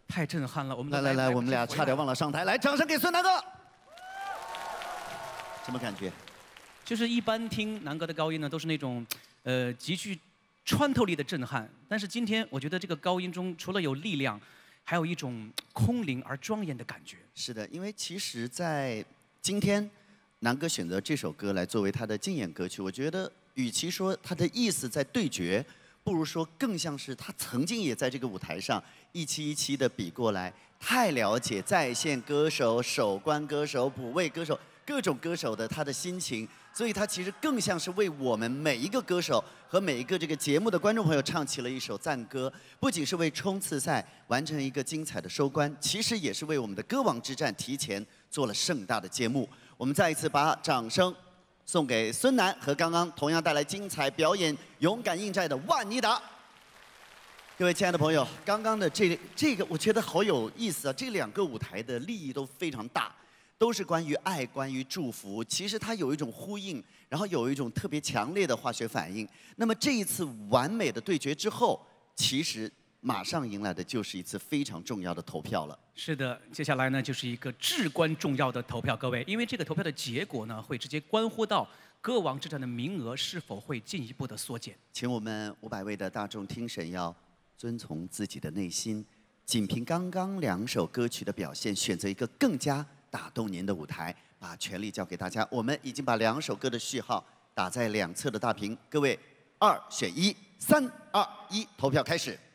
太震撼了！我们来，我们俩差点忘了上台，来，掌声给孙楠哥。什么感觉？ 就是一般听南哥的高音呢，都是那种，极具穿透力的震撼。但是今天我觉得这个高音中除了有力量，还有一种空灵而庄严的感觉。 是的，因为其实，在今天，南哥选择这首歌来作为他的竞演歌曲，我觉得与其说他的意思在对决，不如说更像是他曾经也在这个舞台上一期一期的比过来，太了解在线歌手、首关歌手、补位歌手。各种歌手的他的心情，所以他其实更像是为我们每一个歌手和每一个这个节目的观众朋友唱起了一首赞歌，不仅是为冲刺赛完成一个精彩的收官，其实也是为我们的歌王之战提前做了盛大的揭幕。我们再一次把掌声送给孙楠和刚刚同样带来精彩表演、勇敢应战的万妮达。各位亲爱的朋友，刚刚的这个我觉得好有意思啊！这两个舞台的利益都非常大。都是关于爱，关于祝福。其实它有一种呼应，然后有一种特别强烈的化学反应。那么这一次完美的对决之后，其实马上迎来的就是一次非常重要的投票了。 是的，接下来呢就是一个至关重要的投票，各位，因为这个投票的结果呢，会直接关乎到歌王之战的名额是否会进一步的缩减。 请我们500位的大众听审要遵从自己的内心，仅凭刚刚2首歌曲的表现，选择一个更加打动您的舞台，把权力交给大家。我们已经把2首歌的序号打在2侧的大屏，各位2选1，3、2、1，投票开始。